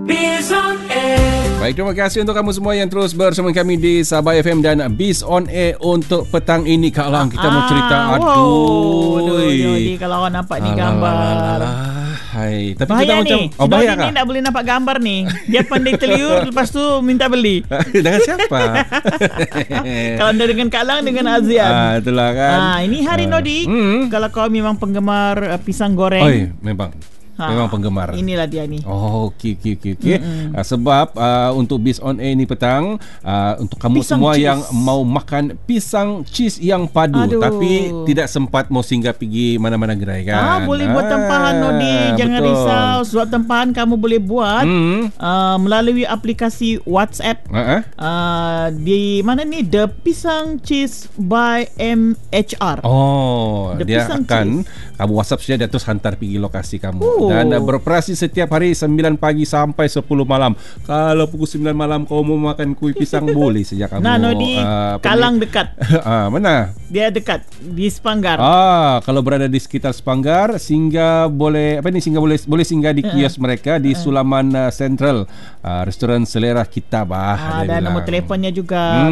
Biz on Air. Baik, terima kasih untuk kamu semua yang terus bersama kami di Sabah FM dan Biz on Air untuk petang ini. Kak Lang, kita mau cerita. Jadi kalau awak nampak ni gambar. Hai, tapi bahaya kita macam ni. bahaya ni tak boleh nampak gambar ni. Dia pandai terliur, lepas tu minta beli. Dengan siapa? Kalau anda dengan Kak Lang, dengan Azian. Itulah kan. Ini hari Nodi. Kalau kau memang penggemar pisang goreng. Oi, memang penggemar. Inilah dia ni. Oh, okey. Sebab untuk Biz on Air ni petang, untuk kamu pisang semua cheese yang mau makan pisang cheese yang padu, tapi tidak sempat mau singgah pergi mana-mana gerai kan. Boleh buat tempahan Nodi. Jangan risau. Sebab tempahan kamu boleh buat melalui aplikasi WhatsApp. Di mana ni? The Pisang Cheese by MHR. Dia akan kamu WhatsApp saja, dia terus hantar pergi lokasi kamu. Dan beroperasi setiap hari 9 pagi sampai 10 malam. Kalau pukul 9 malam kau mau makan kuih pisang, boleh saja kamu. Nodi, Kalang dekat. Mana? Dia dekat di Sepanggar. Kalau berada di sekitar Sepanggar, singgah boleh singgah di kios mereka di Sulaman Central, restoran Selera Kitab. Dan nombor telefonnya juga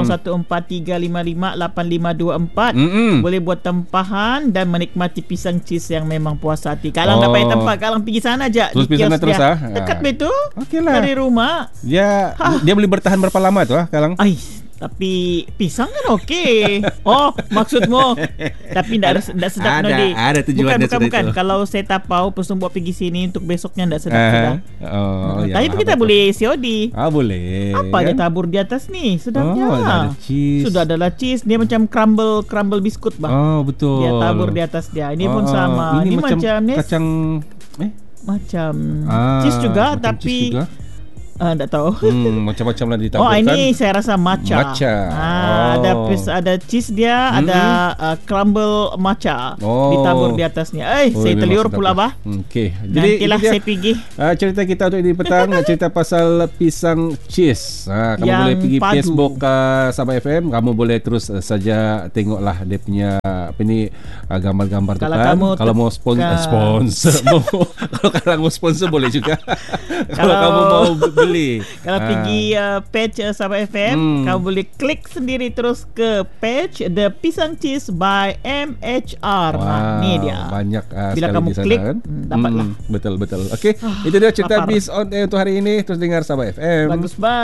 0143558524. Boleh buat tempahan dan menikmati pisang cheese yang memang puas hati. Kalang tak payah tempat, Kalang pergi sana aja. Terus pergi sana terus dekat betul. Okeylah. Dari rumah. Dia boleh bertahan berapa lama tu Kalang? Tapi pisang kan okey. Maksudmu. Tapi tak sedap Nodi. Ada tujuan bukan. Kalau saya tapau pesan buat pergi sini untuk besoknya tak sedap sudah. Tapi kita boleh COD. Boleh. Apa dia tabur di atas ni? Sedapnya. Ada cheese. Sudah adalah cheese. Dia macam crumble biskut betul. Dia tabur di atas dia. Ini pun sama. Ini macam kacang macam cheese juga, tapi cheese juga. Tak tahu. Macam-macam lah ditaburkan. Ini saya rasa matcha. Ada cheese dia, ada crumble matcha ditabur di atasnya. Saya terliur pula Okey. Nantilah saya pergi. Cerita kita untuk ini petang cerita pasal pisang cheese. Kamu yang boleh pergi padu. Facebook Sabah FM. Kamu boleh terus saja tengoklah dia punya gambar-gambar tu kan. Kalau mau sponsor, kalau kamu mau sponsor boleh juga. Kalau kamu mau beli. Kalau pergi page Sabah FM, kamu boleh klik sendiri terus ke page The Pisang Cheese by MHR. Ni dia. Banyak bila kamu sana, klik, kan? dapatlah. Betul. Okey, itu dia cerita Biz on Air untuk hari ini. Terus dengar Sabah FM. Bagus banget.